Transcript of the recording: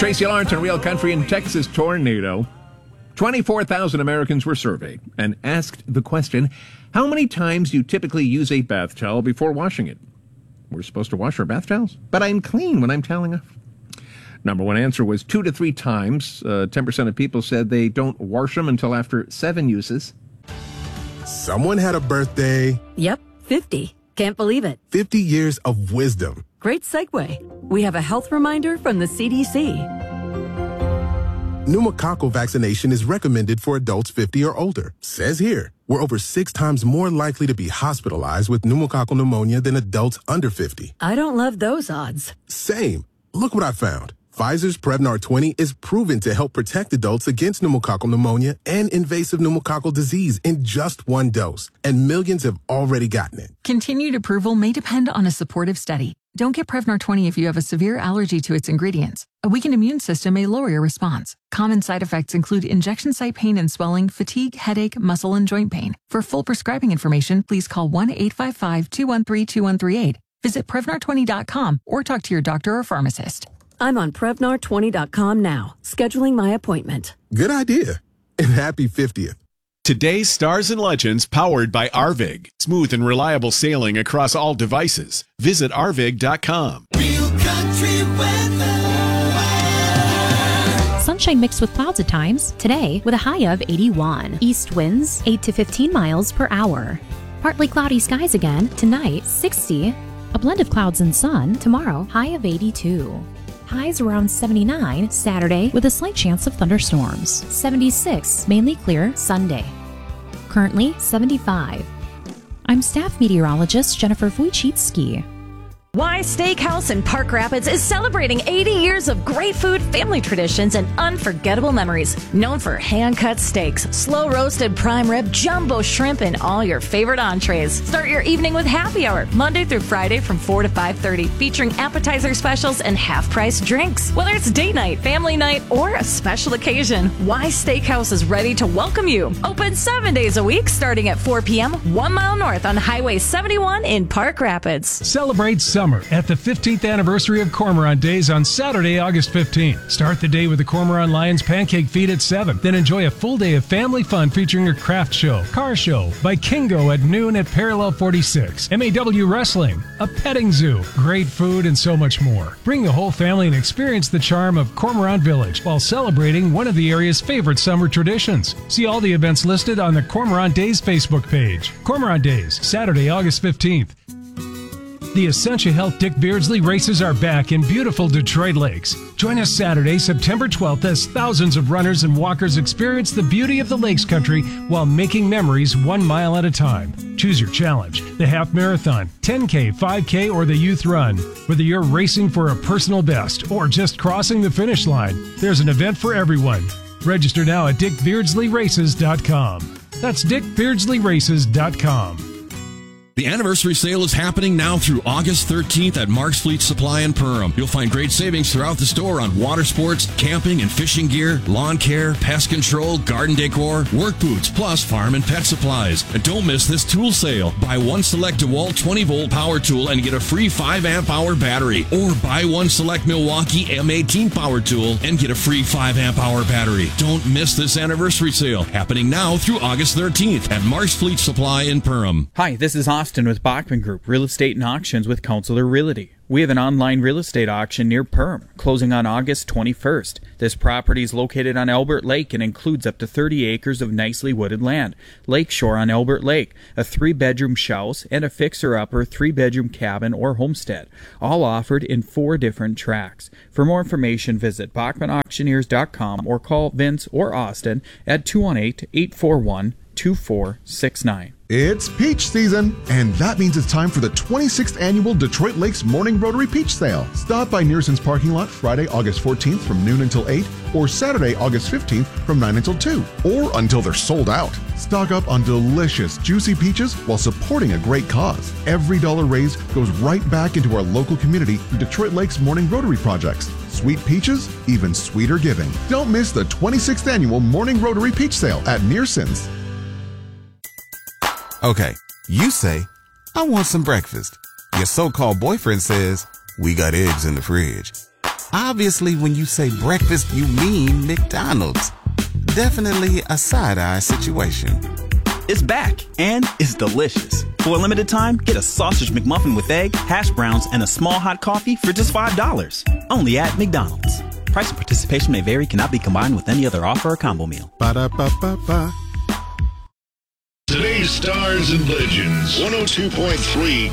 Tracy Lawrence and Real Country in Texas tornado. 24,000 Americans were surveyed and asked the question, how many times do you typically use a bath towel before washing it? We're supposed to wash our bath towels, but I'm clean when I'm toweling off. Number one answer was 2 to 3 times. 10% of people said they don't wash them until after 7 uses. Someone had a birthday. Yep, 50. Can't believe it. 50 years of wisdom. Great segue. We have a health reminder from the CDC. Pneumococcal vaccination is recommended for adults 50 or older. Says here, we're over 6 times more likely to be hospitalized with pneumococcal pneumonia than adults under 50. I don't love those odds. Same. Look what I found. Pfizer's Prevnar 20 is proven to help protect adults against pneumococcal pneumonia and invasive pneumococcal disease in just 1 dose, and millions have already gotten it. Continued approval may depend on a supportive study. Don't get Prevnar 20 if you have a severe allergy to its ingredients. A weakened immune system may lower your response. Common side effects include injection site pain and swelling, fatigue, headache, muscle, and joint pain. For full prescribing information, please call 1-855-213-2138. Visit Prevnar20.com or talk to your doctor or pharmacist. I'm on Prevnar20.com now, scheduling my appointment. Good idea. And happy 50th. Today's Stars and Legends powered by Arvig. Smooth and reliable sailing across all devices. Visit Arvig.com. Real country weather. Sunshine mixed with clouds at times. Today, with a high of 81. East winds 8 to 15 miles per hour. Partly cloudy skies again. Tonight, 60. A blend of clouds and sun. Tomorrow, high of 82. Highs around 79 Saturday with a slight chance of thunderstorms. 76, mainly clear Sunday. Currently 75. I'm staff meteorologist Jennifer Wojcicki. Wise Steakhouse in Park Rapids is celebrating 80 years of great food, family traditions, and unforgettable memories. Known for hand-cut steaks, slow-roasted prime rib, jumbo shrimp, and all your favorite entrees. Start your evening with happy hour, Monday through Friday from 4 to 5:30, featuring appetizer specials and half-price drinks. Whether it's date night, family night, or a special occasion, Wise Steakhouse is ready to welcome you. Open 7 days a week, starting at 4 p.m., 1 mile north on Highway 71 in Park Rapids. Celebrate summer at the 15th anniversary of Cormorant Days on Saturday, August 15th. Start the day with the Cormorant Lions Pancake Feed at 7. Then enjoy a full day of family fun featuring a craft show, car show, Vikingo at noon at Parallel 46, MAW Wrestling, a petting zoo, great food, and so much more. Bring the whole family and experience the charm of Cormorant Village while celebrating one of the area's favorite summer traditions. See all the events listed on the Cormorant Days Facebook page. Cormorant Days, Saturday, August 15th. The Essentia Health Dick Beardsley races are back in beautiful Detroit Lakes. Join us Saturday, September 12th as thousands of runners and walkers experience the beauty of the Lakes Country while making memories 1 mile at a time. Choose your challenge, the half marathon, 10K, 5K, or the youth run. Whether you're racing for a personal best or just crossing the finish line, there's an event for everyone. Register now at dickbeardsleyraces.com. That's dickbeardsleyraces.com. The anniversary sale is happening now through August 13th at Mark's Fleet Supply in Perham. You'll find great savings throughout the store on water sports, camping and fishing gear, lawn care, pest control, garden decor, work boots, plus farm and pet supplies. And don't miss this tool sale. Buy one select DeWalt 20-volt power tool and get a free 5-amp-hour battery. Or buy one select Milwaukee M18 power tool and get a free 5-amp-hour battery. Don't miss this anniversary sale, happening now through August 13th at Mark's Fleet Supply in Perham. Hi, this is Austin with Bachman Group, Real Estate and Auctions with Counselor Realty. We have an online real estate auction near Perham, closing on August 21st. This property is located on Albert Lake and includes up to 30 acres of nicely wooded land. Lakeshore on Albert Lake, a 3-bedroom house, and a fixer-upper 3-bedroom cabin or homestead, all offered in 4 different tracts. For more information, visit BachmanAuctioneers.com or call Vince or Austin at 218-841-2469. It's peach season, and that means it's time for the 26th annual Detroit Lakes Morning Rotary Peach Sale. Stop by Nearson's parking lot Friday, August 14th from noon until 8, or Saturday, August 15th from 9 until 2, or until they're sold out. Stock up on delicious, juicy peaches while supporting a great cause. Every dollar raised goes right back into our local community through Detroit Lakes Morning Rotary projects. Sweet peaches, even sweeter giving. Don't miss the 26th annual Morning Rotary Peach Sale at Nearson's. Okay, you say, I want some breakfast. Your so-called boyfriend says, we got eggs in the fridge. Obviously, when you say breakfast, you mean McDonald's. Definitely a side-eye situation. It's back, and it's delicious. For a limited time, get a sausage McMuffin with egg, hash browns, and a small hot coffee for just $5. Only at McDonald's. Price and participation may vary, cannot be combined with any other offer or combo meal. Ba-da-ba-ba-ba. Today's Stars and Legends, 102.3